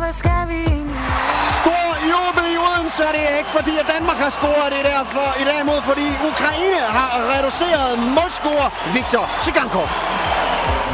hvad skal vi egentlig? Stor jubel i Odense, det er ikke fordi, at Danmark har scoret det derfor i dag mod, fordi Ukraine har reduceret målscorer Viktor Tsygankov.